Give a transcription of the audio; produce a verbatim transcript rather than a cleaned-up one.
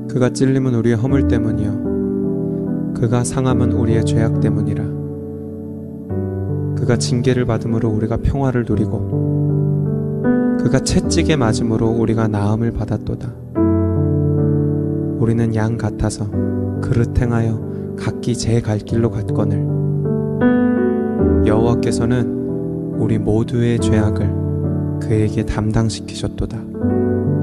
그가 찔림은 우리의 허물 때문이요 그가 상함은 우리의 죄악 때문이라. 그가 징계를 받음으로 우리가 평화를 누리고 그가 채찍에 맞음으로 우리가 나음을 받았도다. 우리는 양 같아서 그릇 행하여 각기 제 갈 길로 갔거늘 여호와께서는 우리 모두의 죄악을 그에게 담당시키셨도다.